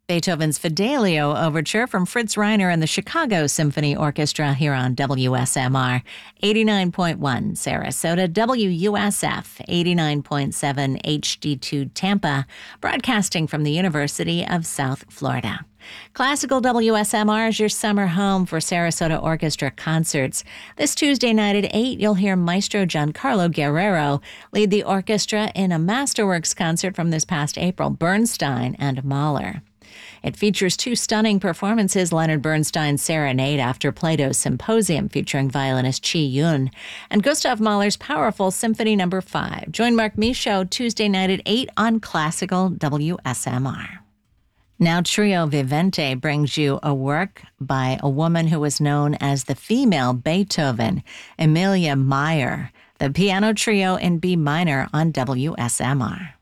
Beethoven's Fidelio Overture from Fritz Reiner and the Chicago Symphony Orchestra here on WSMR 89.1 Sarasota, WUSF 89.7 HD2 Tampa, broadcasting from the University of South Florida. Classical WSMR is your summer home for Sarasota Orchestra concerts. This Tuesday night at 8, you'll hear Maestro Giancarlo Guerrero lead the orchestra in a Masterworks concert from this past April, Bernstein and Mahler. It features two stunning performances, Leonard Bernstein's Serenade after Plato's Symposium featuring violinist Chi Yun, and Gustav Mahler's powerful Symphony No. 5. Join Mark Michaud Tuesday night at 8 on Classical WSMR. Now Trio Vivente brings you a work by a woman who was known as the female Beethoven, Emilia Meyer, the piano trio in B minor on WSMR.